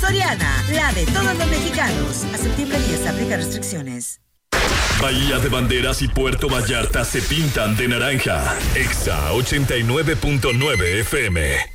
Soriana, la de todos los mexicanos. A septiembre 10 aplica restricciones. Bahía de Banderas y Puerto Vallarta se pintan de naranja. Exa 89.9 FM.